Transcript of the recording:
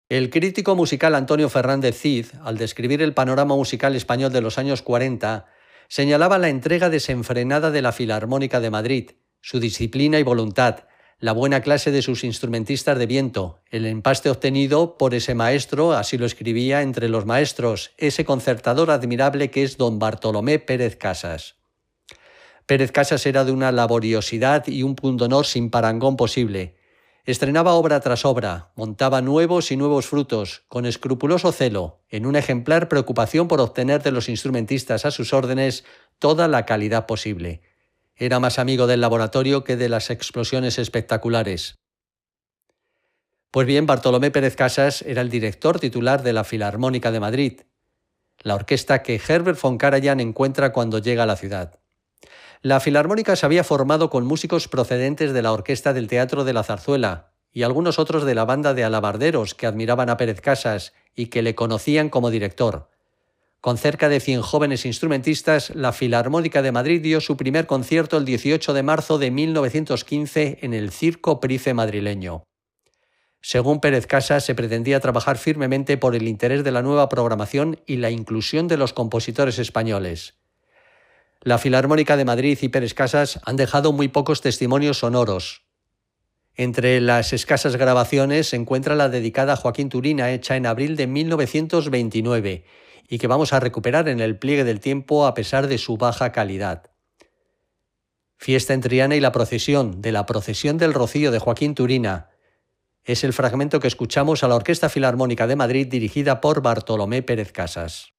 El crítico musical Antonio Fernández Cid, al describir el panorama musical español de los años 40, señalaba la entrega desenfrenada de la Filarmónica de Madrid, su disciplina y voluntad, la buena clase de sus instrumentistas de viento, el empaste obtenido por ese maestro, así lo escribía, entre los maestros, ese concertador admirable que es don Bartolomé Pérez Casas. Pérez Casas era de una laboriosidad y un pundonor sin parangón posible. Estrenaba obra tras obra, montaba nuevos y nuevos frutos, con escrupuloso celo, en una ejemplar preocupación por obtener de los instrumentistas a sus órdenes toda la calidad posible. Era más amigo del laboratorio que de las explosiones espectaculares. Pues bien, Bartolomé Pérez Casas era el director titular de la Filarmónica de Madrid, la orquesta que Herbert von Karajan encuentra cuando llega a la ciudad. La Filarmónica se había formado con músicos procedentes de la Orquesta del Teatro de la Zarzuela y algunos otros de la banda de alabarderos que admiraban a Pérez Casas y que le conocían como director. Con cerca de 100 jóvenes instrumentistas, la Filarmónica de Madrid dio su primer concierto el 18 de marzo de 1915 en el Circo Price madrileño. Según Pérez Casas, se pretendía trabajar firmemente por el interés de la nueva programación y la inclusión de los compositores españoles. La Filarmónica de Madrid y Pérez Casas han dejado muy pocos testimonios sonoros. Entre las escasas grabaciones se encuentra la dedicada a Joaquín Turina, hecha en abril de 1929, y que vamos a recuperar en el pliegue del tiempo a pesar de su baja calidad. Fiesta en Triana y la procesión, de la Procesión del Rocío de Joaquín Turina, es el fragmento que escuchamos a la Orquesta Filarmónica de Madrid dirigida por Bartolomé Pérez Casas.